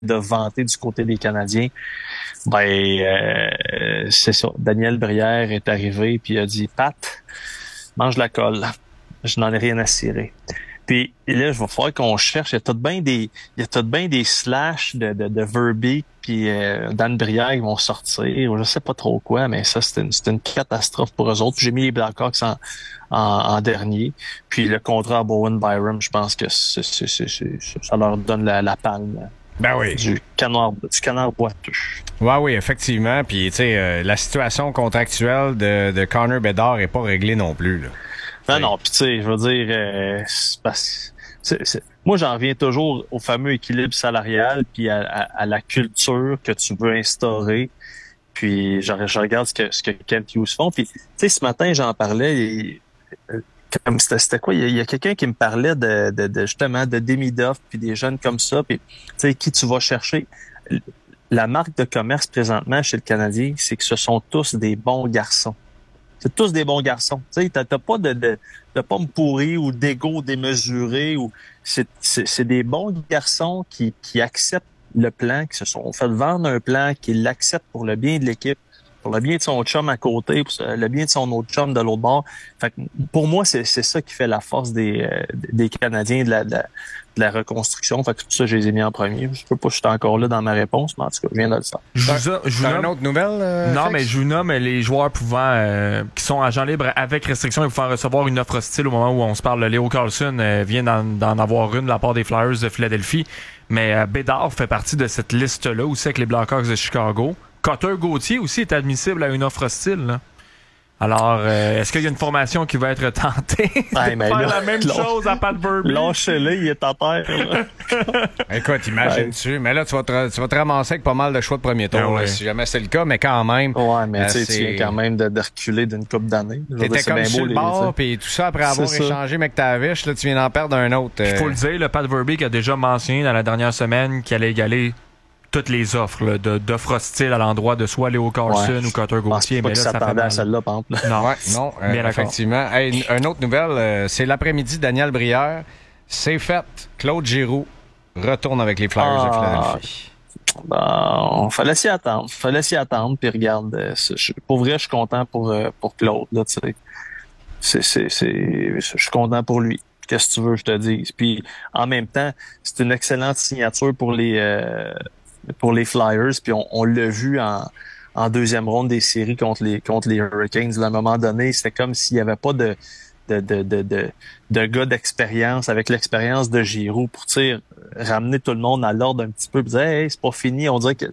de vanter du côté des Canadiens, c'est ça. Daniel Brière est arrivé puis a dit, Pat, mange la colle. Je n'en ai rien à cirer. Puis là, je vais falloir qu'on cherche. Il y a tout de bien des slash de Verbeek puis Dan Brière qui vont sortir. Je sais pas trop quoi, mais ça, c'est une catastrophe pour eux autres. Puis j'ai mis les Blackhawks en dernier. Puis le contrat à Bowen Byram, je pense que ça leur donne la palme. Ben oui. Du canard boiteux. Ouais, oui, effectivement. Puis, tu sais, la situation contractuelle de Connor Bedard est pas réglée non plus, là. Non, puis tu sais, je veux dire, moi, j'en reviens toujours au fameux équilibre salarial puis à la culture que tu veux instaurer. Puis je regarde ce que Kent Hughes font. Puis, tu sais, ce matin, j'en parlais. Comme c'était quoi? Il y a quelqu'un qui me parlait de justement de Demidov puis des jeunes comme ça. Puis, tu sais, qui tu vas chercher? La marque de commerce présentement chez le Canadien, c'est que ce sont tous des bons garçons. C'est tous des bons garçons. Tu sais, t'as pas de pommes pourries ou d'ego démesuré ou c'est des bons garçons qui acceptent le plan, qui se sont fait vendre un plan, qui l'acceptent pour le bien de l'équipe, pour le bien de son chum à côté, pour le bien de son autre chum de l'autre bord. Fait que pour moi, c'est ça qui fait la force des Canadiens de la reconstruction. Fait que tout ça, je les ai mis en premier. Je sais pas si je suis encore là dans ma réponse, mais en tout cas, je viens de le savoir. Je vous une autre nouvelle? Non, Fex? mais je vous nomme les joueurs pouvant qui sont agents libres avec restriction et pouvant recevoir une offre hostile au moment où on se parle. Léo Carlson vient d'en avoir une de la part des Flyers de Philadelphie. Mais Bédard fait partie de cette liste-là aussi avec les Blackhawks de Chicago. Cutter Gauthier aussi est admissible à une offre hostile, là. Alors, est-ce qu'il y a une formation qui va être tentée de faire la même chose à Pat Verbeek? Lâchez-le, il est à terre. Écoute, imagine-tu. Mais là, tu vas te ramasser avec pas mal de choix de premier tour, là, si jamais c'est le cas, mais quand même. Ouais, mais tu viens quand même de reculer d'une couple d'années. T'étais comme sur le bord, puis tout ça, après avoir échangé McTavish, là, tu viens d'en perdre un autre. Il faut le dire, le Pat Verbeek a déjà mentionné dans la dernière semaine qu'il allait égaler toutes les offres là, d'offres hostiles à l'endroit de soit Léo Carlson ou Cutter Gauthier. Mais là, ça s'attendait à celle-là, par exemple. Non, bien effectivement. Hey, une autre nouvelle, c'est l'après-midi, Daniel Brière. C'est fait. Claude Giroux retourne avec les Flyers de Philadelphie. Bon, fallait s'y attendre. Puis regarde, pour vrai, je suis content pour Claude. Là, tu sais, je suis content pour lui. Qu'est-ce que tu veux, je te dise. Puis en même temps, c'est une excellente signature pour les Flyers, puis on l'a vu en deuxième ronde des séries contre les Hurricanes. À un moment donné, c'était comme s'il n'y avait pas de gars d'expérience avec l'expérience de Giroux pour ramener tout le monde à l'ordre un petit peu, puis dire hey, c'est pas fini. On dirait que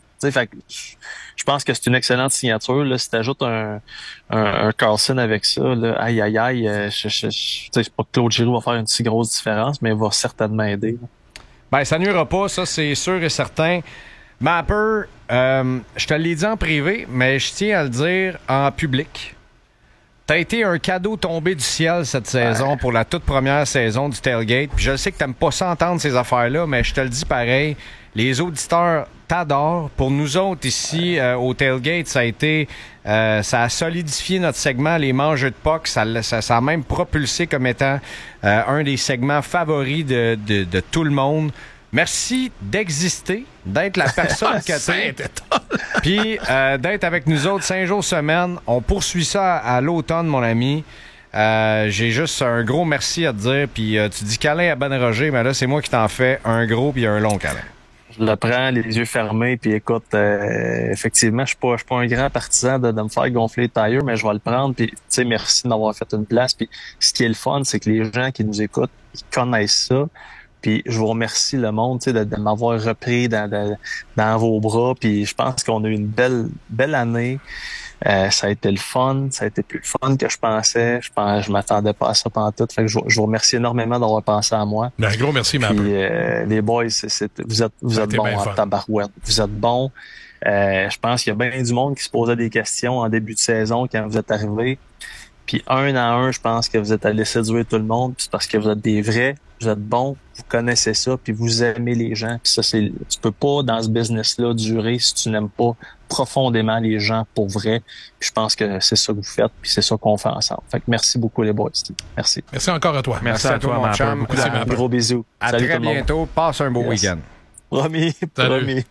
je pense que c'est une excellente signature. Là, si t'ajoutes un Carlson avec ça, là, aïe, c'est pas que Claude Giroux va faire une si grosse différence, mais il va certainement aider. Là. Ben, ça nuira pas, ça, c'est sûr et certain. Mapper, je te l'ai dit en privé, mais je tiens à le dire en public. T'as été un cadeau tombé du ciel cette saison pour la toute première saison du Tailgate. Puis je sais que t'aimes pas ça entendre ces affaires-là, mais je te le dis pareil. Les auditeurs t'adorent. Pour nous autres ici au Tailgate, ça a solidifié notre segment, les mangeux de puck. Ça a même propulsé comme étant un des segments favoris de tout le monde. Merci d'exister, d'être la personne que t'es, puis d'être avec nous autres 5 jours semaine. On poursuit ça à l'automne, mon ami. J'ai juste un gros merci à te dire. Puis tu dis câlin à Ben Roger, mais là, c'est moi qui t'en fais un gros puis un long câlin. Je le prends les yeux fermés, puis écoute, effectivement, je suis pas un grand partisan de me faire gonfler les tires, mais je vais le prendre, puis tu sais, merci de m'avoir fait une place. Puis ce qui est le fun, c'est que les gens qui nous écoutent, ils connaissent ça. Puis je vous remercie le monde, tu sais, de m'avoir repris dans vos bras. Puis je pense qu'on a eu une belle année. Ça a été le fun, ça a été plus le fun que je pensais. Je m'attendais pas à ça pantoute. Fait que je vous remercie énormément d'avoir pensé à moi. Un gros merci, Mapper. Puis les boys, vous êtes bons en tabarouette. Vous êtes bons. Je pense qu'il y a bien du monde qui se posait des questions en début de saison quand vous êtes arrivés. Puis un à un, je pense que vous êtes allés séduire tout le monde. Puis c'est parce que vous êtes des vrais, vous êtes bons, vous connaissez ça, puis vous aimez les gens. Puis ça, tu peux pas dans ce business-là durer si tu n'aimes pas profondément les gens pour vrai. Puis je pense que c'est ça que vous faites, puis c'est ça qu'on fait ensemble. Fait que merci beaucoup les boys. Merci. Merci encore à toi. Merci à toi, mon chum. Gros bisous. À Salut très tout le monde. bientôt. Passe un beau week-end. Promis, Salut. promis.